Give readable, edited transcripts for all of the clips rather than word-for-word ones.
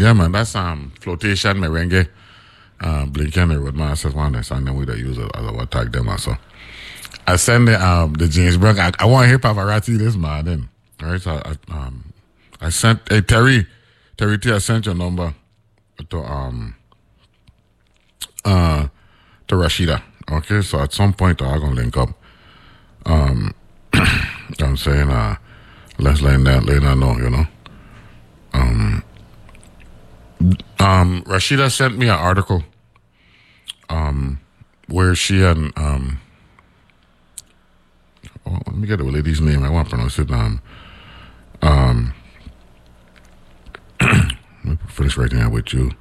Yeah, man, that's flotation merengue. Blinken the Roadman says one of the song that we that use as a tag them also. I send the James Brown. I want to hear Pavarotti this man then. All right, so I sent Terry T. I sent your number to Rashida. Okay, so at some point I'm gonna link up. I'm saying let's let her know, you know. Rashida sent me an article where she and let me get the lady's name. I want to pronounce it. Let me finish writing out with you.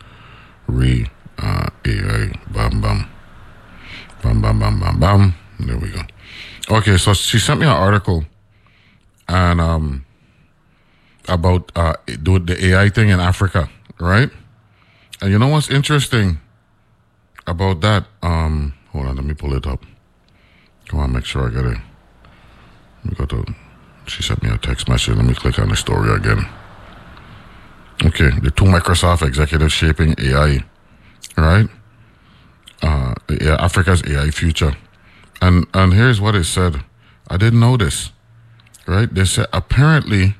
AI bam bam bam bam bam bam bam. There we go. Okay, so she sent me an article and about the AI thing in Africa, right? And you know what's interesting about that? Hold on, let me pull it up. Come on, make sure I get it. Let me go to. She sent me a text message. Let me click on the story again. Okay, the two Microsoft executives shaping AI, right? Africa's AI future, and here's what it said. I didn't know this, right? They said apparently,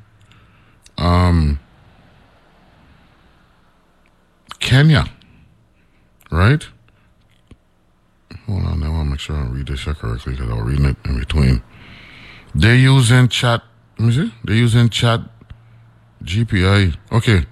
Kenya, right? Hold on, I want to make sure I read this correctly because I was reading it in between. They're using chat. Let me see. They're using chat GPI. Okay.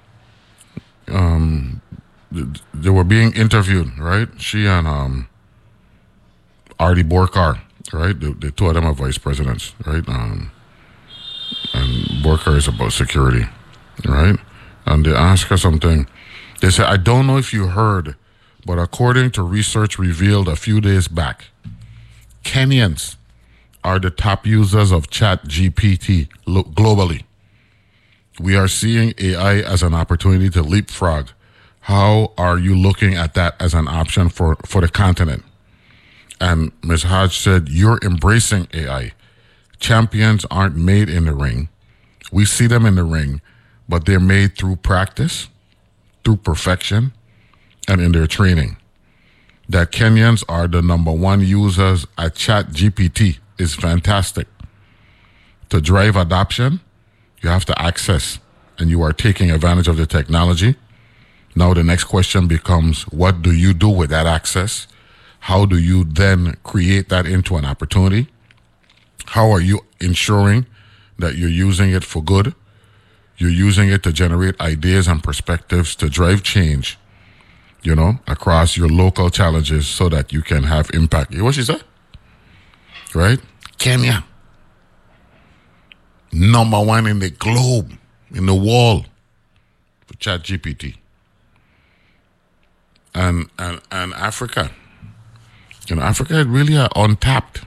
They were being interviewed, right? She and Artie Borkar, right? The two of them are vice presidents, right? And Borkar is about security, right? And they asked her something. They said, I don't know if you heard, but according to research revealed a few days back, Kenyans are the top users of Chat GPT globally. We are seeing AI as an opportunity to leapfrog. How are you looking at that as an option for the continent? And Ms. Hodge said, you're embracing AI. Champions aren't made in the ring. We see them in the ring, but they're made through practice, through perfection, and in their training. That Kenyans are the number one users at Chat GPT is fantastic. To drive adoption, you have to access, and you are taking advantage of the technology. Now the next question becomes, what do you do with that access? How do you then create that into an opportunity? How are you ensuring that you're using it for good? You're using it to generate ideas and perspectives to drive change, you know, across your local challenges so that you can have impact. You know what she said? Right? Kenya. Number one in the globe, in the world for Chat GPT. And Africa. You know, Africa is really untapped.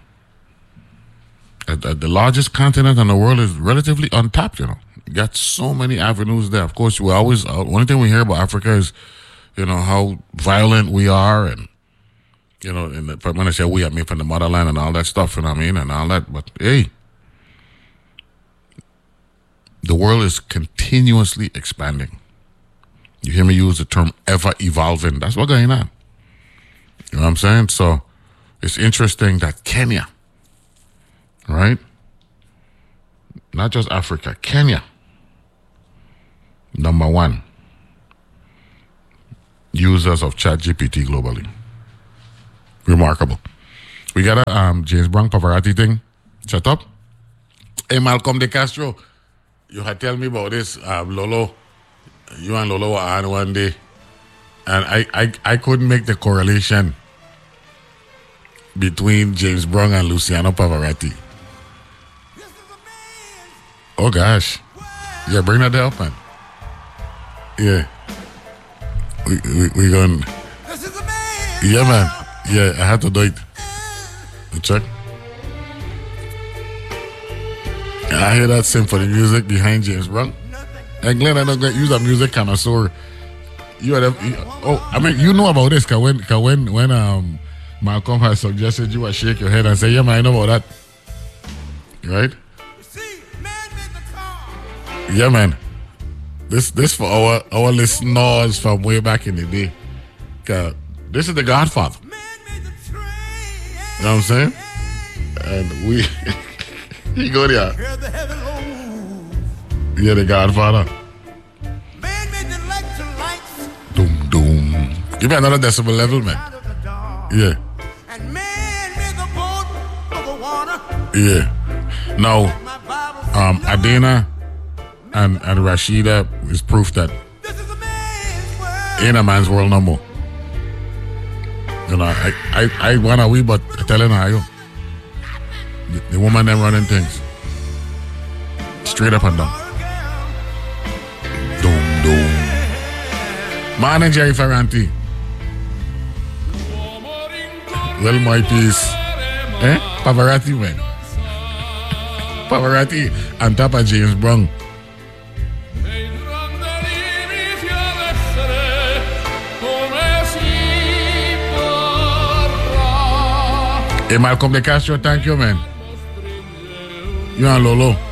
The largest continent in the world is relatively untapped, you know. You got so many avenues there. Of course, we always, one thing we hear about Africa is, you know, how violent we are and, you know, when I say we, I mean from the motherland and all that stuff, you know what I mean, and all that. But, hey, the world is continuously expanding. You hear me use the term ever evolving. That's what's going on. You know what I'm saying? So it's interesting that Kenya, right? Not just Africa, Kenya, number one users of ChatGPT globally. Remarkable. We got a James Brown Pavarotti thing set up. Hey, Malcolm De Castro, you had tell me about this, Lolo. You and Lolo were on one day, and I couldn't make the correlation between James Brown and Luciano Pavarotti. Oh gosh, yeah, bring that up, man. Yeah, we going. Yeah, man. Yeah, I had to do it. Check. I hear that symphony music behind James Brown. And Glenn, I don't use a music connoisseur. You know about this, cause when Malcolm has suggested you shake your head and say, yeah, man, I know about that. Right? Yeah, man. This for our listeners from way back in the day. This is the Godfather. You know what I'm saying? And we he go there. Yeah, the Godfather. Doom doom. Give me another decibel level, man. Yeah. Yeah. Now, Adena and Rashida is proof that ain't a man's world no more. You know, I wanna we but telling her you. The woman them running things. Straight up and down. Doom doom. Man and Jerry Ferranti. Well, my piece. Pavarotti, man. Pavarotti on top of James Brown. Hey, Malcolm De Castro, thank you, man. You and Lolo.